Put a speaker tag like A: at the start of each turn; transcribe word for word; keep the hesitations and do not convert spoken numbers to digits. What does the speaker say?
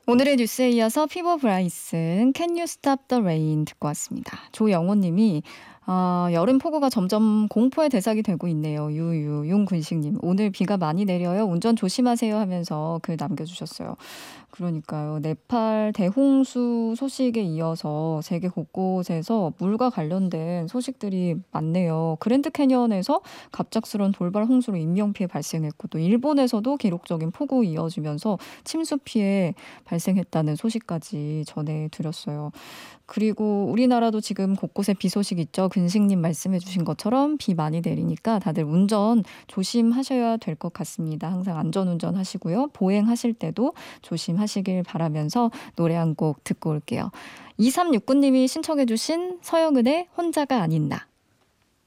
A: 오늘의 뉴스에 이어서 피버 브라이슨 Can You Stop the Rain 듣고 왔습니다. 조영호님이 아, 여름 폭우가 점점 공포의 대상이 되고 있네요. 유유 윤근식님 오늘 비가 많이 내려요. 운전 조심하세요 하면서 글 남겨주셨어요. 그러니까요. 네팔 대홍수 소식에 이어서 세계 곳곳에서 물과 관련된 소식들이 많네요. 그랜드 캐니언에서 갑작스러운 돌발 홍수로 인명피해 발생했고 또 일본에서도 기록적인 폭우 이어지면서 침수 피해 발생했다는 소식까지 전해드렸어요. 그리고 우리나라도 지금 곳곳에 비 소식 있죠. 근식님 말씀해 주신 것처럼 비 많이 내리니까 다들 운전 조심하셔야 될 것 같습니다. 항상 안전운전 하시고요. 보행하실 때도 조심하시길 바라면서 노래 한 곡 듣고 올게요. 이삼육구 님이 신청해 주신 서영은의 혼자가 아닌 나.